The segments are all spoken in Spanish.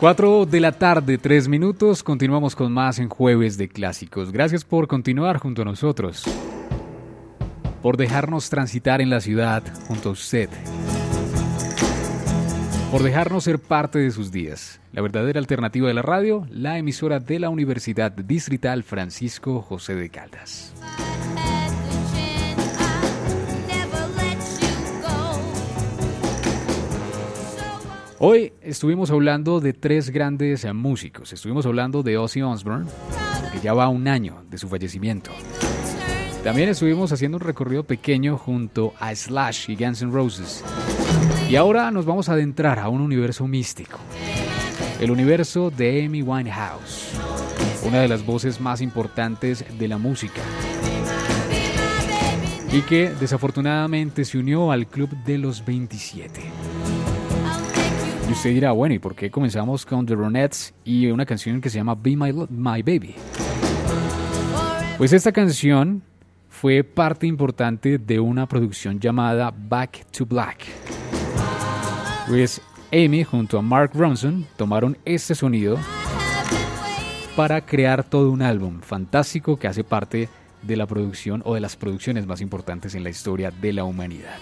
4 de la tarde, 3 minutos. Continuamos con más en Jueves de Clásicos. Gracias por continuar junto a nosotros, por dejarnos transitar en la ciudad junto a usted, por dejarnos ser parte de sus días. La verdadera alternativa de la radio, la emisora de la Universidad Distrital Francisco José de Caldas. Hoy estuvimos hablando de tres grandes músicos. Estuvimos hablando de Ozzy Osbourne, que ya va 1 año de su fallecimiento. También estuvimos haciendo un recorrido pequeño junto a Slash y Guns N' Roses. Y ahora nos vamos a adentrar a un universo místico. El universo de Amy Winehouse, una de las voces más importantes de la música. Y que desafortunadamente se unió al club de los 27. Y usted dirá, bueno, ¿y por qué comenzamos con The Ronettes y una canción que se llama Be My Baby? Pues esta canción fue parte importante de una producción llamada Back to Black. Pues Amy junto a Mark Ronson tomaron este sonido para crear todo un álbum fantástico que hace parte de la producción o de las producciones más importantes en la historia de la humanidad.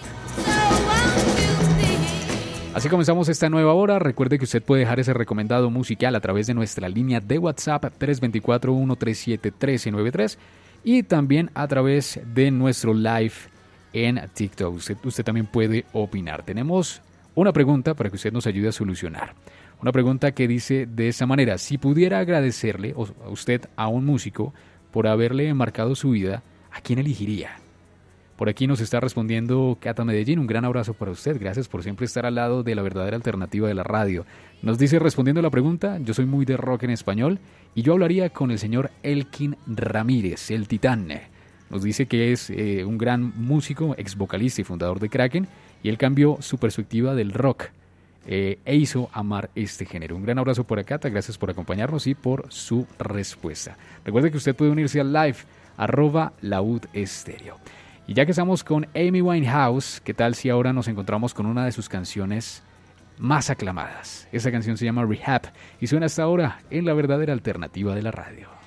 Así comenzamos esta nueva hora. Recuerde que usted puede dejar ese recomendado musical a través de nuestra línea de WhatsApp 324-137-1393 y también a través de nuestro live en TikTok. Usted también puede opinar. Tenemos una pregunta para que usted nos ayude a solucionar. Una pregunta que dice de esta manera: si pudiera agradecerle a usted a un músico por haberle marcado su vida, ¿a quién elegiría? Por aquí nos está respondiendo Cata Medellín. Un gran abrazo para usted. Gracias por siempre estar al lado de la verdadera alternativa de la radio. Nos dice, respondiendo a la pregunta, yo soy muy de rock en español y yo hablaría con el señor Elkin Ramírez, el Titán. Nos dice que es un gran músico, ex vocalista y fundador de Kraken, y él cambió su perspectiva del rock e hizo amar este género. Un gran abrazo por Cata, gracias por acompañarnos y por su respuesta. Recuerde que usted puede unirse al live @laudestéreo. Y ya que estamos con Amy Winehouse, ¿qué tal si ahora nos encontramos con una de sus canciones más aclamadas? Esta canción se llama Rehab y suena hasta ahora en la verdadera alternativa de la radio.